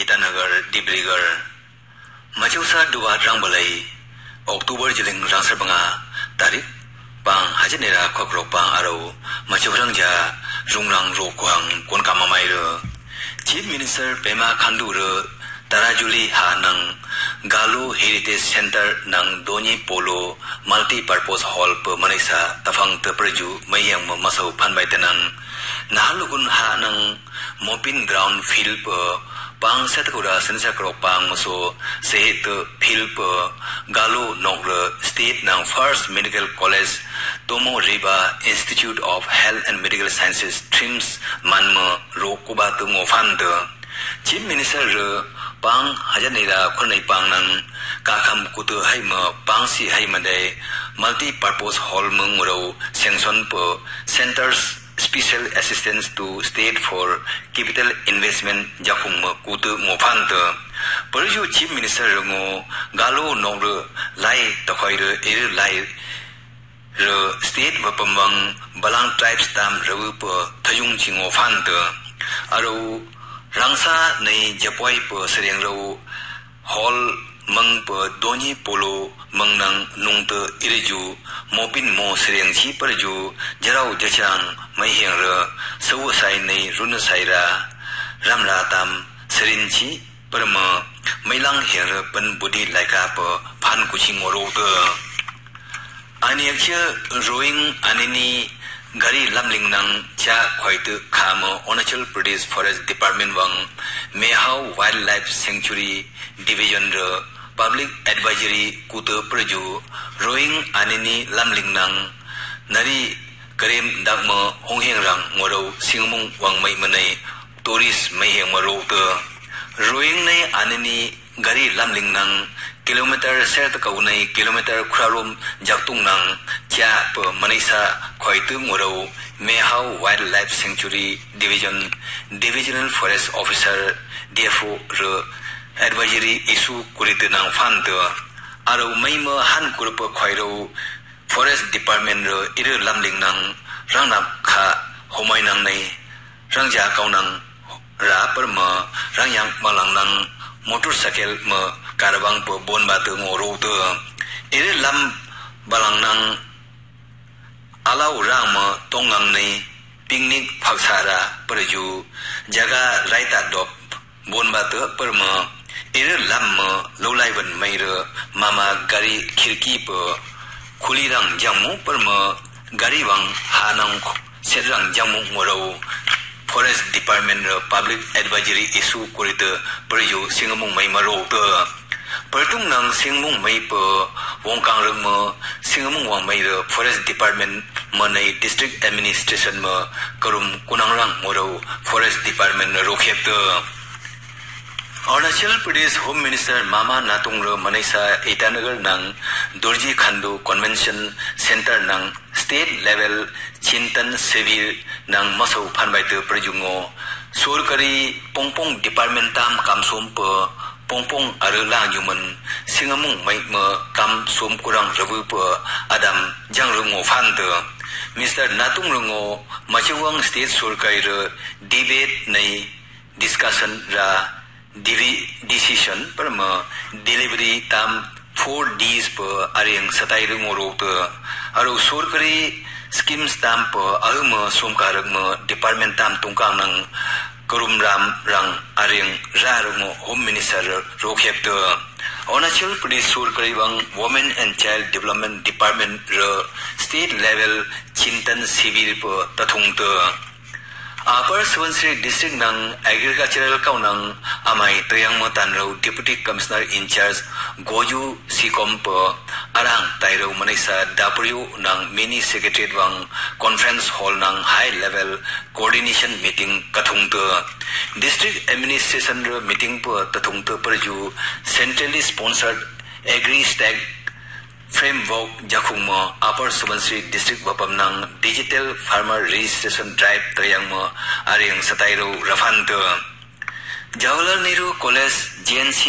Itanagar Dibrugarh Machausa Duwa Rangbalai Oktober Jiling Rangsarbanga Tarik Pang Hajanera Kokrok Pang Aro Machaurangja Rungrang Rokwang Konkamamairo Chief Minister Pema Khandura Tarajuli Hanang Galo Heritage Center Nang Doni Polo Multi-Purpose Hall Per Manisa Tafang Teperju Mayang Masau Panbaitanang Nahalugun Hanang Mopin Ground Field Per Pang Satakura Sensakro Pang Maso Sehet Field Per Galo Nogre State Nang First Medical College Tomo Riba Institute of Health and Medical Sciences Trims Manma Rokubatu Ngofanda Chief Minister Pang Hajanera Kornai Pang Nang Kakam Kutu Haima Pang Si Haimade Multi-Purpose Hall Mungro Sengson Per Centers Special Assistance to State for Capital Investment Jakung Kutu Ngofanta Perju Chief Minister Ngo Galo Nogre Lai Takoire Ere Lai State Vapamang Balang Tribes Tam Rawu Per Thayung Chingo Fanta Aro Rangsa Nei Japoi Per Sereng Rawu Hall Mang Per Doni Polo Mang Nang Nungte Ireju Mopin Mo Sereng Chi Perju Jarau Jachang Mai Heng Re Sawu Sai Nei Runa Saira Ramra Tam Serin Chi Perma Mailang Heng Re Pen Budi Laika Per Phan Kuching Orote Aniakcha Rowing Anini Gari Lamling Nang Cha Khwaitu Khama Arunachal Pradesh Forest Department Wang Mehau Wildlife Sanctuary Division Re Public Advisory Kutu Praju Rowing Anini Lamling Nang Nari Karim Dagma Hongheng Rang Ngoro Singmung Wang Mai Manai Tourist Mayheng Marokte Rowing Nei Anini Gari Lamling Nang Kilometer Set Kaunai Kilometer Krarum Jaktung Nang Cha Per Manisa Khwaitu Ngoro Mehau Wildlife Sanctuary Division Divisional Forest Officer DFO Re Advisory Issue Kuritu Nang Fanta Aro Maima Han Kurupa Khwairo Forest Department Re Ire Lamling Nang Rangnap Kha Homai Nang Nei Rangja Kau Nang Ra Perma Rangyang Malang Nang Motorcycle Ma Karabang Per Bon Batu Ngorote Ire Lam Balang Nang Alau Rama Tongang Nei Picnic Phaksara Perju Jaga Raita Dop Bon Batu Perma Ire Lam Ma Lolaivan Maira Mama Gari Khirki Per Khulirang Jamu Perma Gari Wang Hanang Serang Jamu Ngoro Forest Department Public Advisory Issue Kurita Perju Singamung Mai Marokte Pertung Nang Singmung Mai Per Wongkang Rengma Singamung Wang Mai Forest Department Manai District Administration Ma Karum Kunangrang Moro Forest Department Rokhepte Arunachal Pradesh Home Minister Mama Natung Re Manaisa Itanagar Nang Dorji Khandu Convention Center Nang State Level Chintan Severe Nang Masau Phanbaite Prajungo Sorkari Pongpong Department Tam Kamsom Per Pongpong Arula Yuman Singamung Maikma Kam Som Kurang Ravu Per Adam Jangrungo Fanta Mr. Natung Rungo Machawang State Sorkari Re Debate Nei Discussion Ra Decision Perma Delivery Tam 4 Ds Per Ariang Satai Rungorokte Aro Sorkari Schemes Tam Per Aruma Somkaragma Department Tam Tungkang Nang Karum Ram Rang Ariang Rarungo Home Minister Rokhepte Arunachal Pradesh Sorkari Wang Women and Child Development Department Re State Level Chintan Civil Per Tathungte Upper Subansiri District Nang Agricultural Kaunang Amai Toyang Matanro Deputy Commissioner in Charge Goju Sikom Per Arang Tairo Manisa Dapurio Nang Mini Secretariat Wang Conference Hall Nang High Level Coordination Meeting Kathungte District Administration Meeting Per Tathungte Perju Centrally Sponsored Agri-Stag Framework Jakungma Upper Subansiri District Bapam Nang Digital Farmer Registration Drive Toyangma Ariang Satairo Rafanta Jawaharlal Nehru College GNC